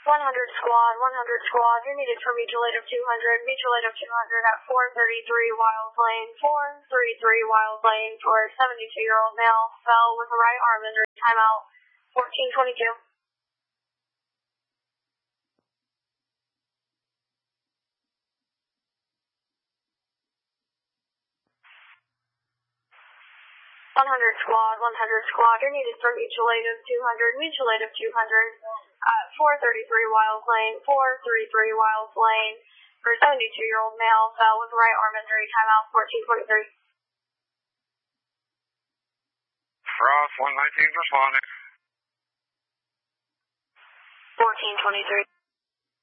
100 squad, you're needed for mutual aid of 200 at 433 Wild Lane, 433 Wild Lane for a 72-year-old male, fell with a right arm injury, timeout, 14:22. 100 squad, you're needed for mutual aid of 200 at 433 Wild Lane, 433 Wild Lane for a 72-year-old male, fell with a right arm injury, timeout, 14:23. Frost 119 responding. 14:23.